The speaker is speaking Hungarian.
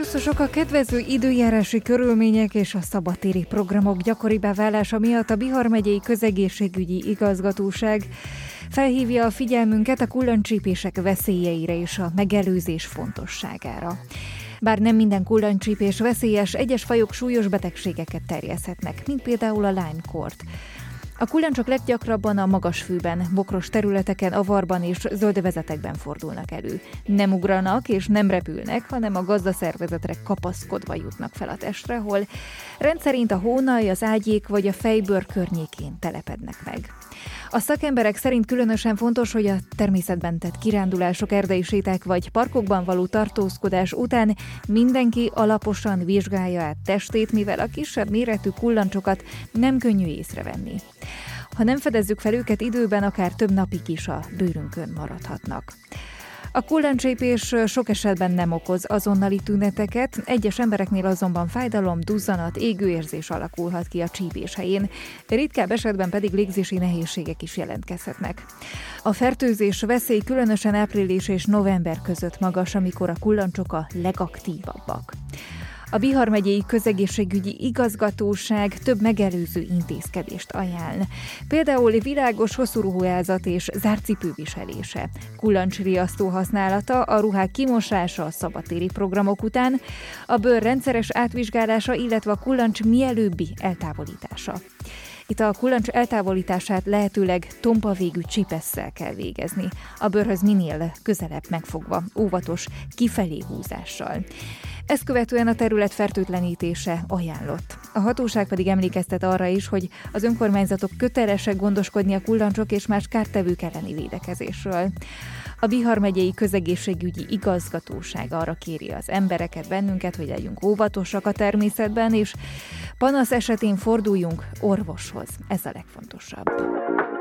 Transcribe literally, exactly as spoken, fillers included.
Szervuszosok, a kedvező időjárási körülmények és a szabadtéri programok gyakoribbá válása miatt a Bihar megyei közegészségügyi igazgatóság felhívja a figyelmünket a kullancsípések veszélyeire és a megelőzés fontosságára. Bár nem minden kullancsípés veszélyes, egyes fajok súlyos betegségeket terjeszthetnek, mint például a Lyme-kórt. A kullancsok leggyakrabban a magas fűben, bokros területeken, avarban és zöldövezetekben fordulnak elő. Nem ugranak és nem repülnek, hanem a gazdaszervezetre kapaszkodva jutnak fel a testre, hol rendszerint a hónaj, az ágyék vagy a fejbőr környékén telepednek meg. A szakemberek szerint különösen fontos, hogy a természetben tett kirándulások, erdei séták vagy parkokban való tartózkodás után mindenki alaposan vizsgálja át testét, mivel a kisebb méretű kullancsokat nem könnyű észrevenni. Ha nem fedezzük fel őket időben, akár több napig is a bőrünkön maradhatnak. A kullancsépés sok esetben nem okoz azonnali tüneteket, egyes embereknél azonban fájdalom, duzzanat, égőérzés alakulhat ki a csípés helyén, ritkább esetben pedig légzési nehézségek is jelentkezhetnek. A fertőzés veszély különösen április és november között magas, amikor a kullancsok a legaktívabbak. A Bihar megyei közegészségügyi igazgatóság több megelőző intézkedést ajánl. Például világos hosszú ruházat és zárt cipő viselése, kullancsriasztó használata, a ruhák kimosása a szabadtéri programok után, a bőr rendszeres átvizsgálása, illetve a kullancs mielőbbi eltávolítása. Itt a kullancs eltávolítását lehetőleg tompa végű csipesszel kell végezni, a bőrhöz minél közelebb megfogva, óvatos kifelé húzással. Ezt követően a terület fertőtlenítése ajánlott. A hatóság pedig emlékeztet arra is, hogy az önkormányzatok kötelesek gondoskodni a kullancsok és más kártevők elleni védekezésről. A Bihar megyei közegészségügyi igazgatóság arra kéri az embereket, bennünket, hogy legyünk óvatosak a természetben, és panasz esetén forduljunk orvoshoz. Ez a legfontosabb.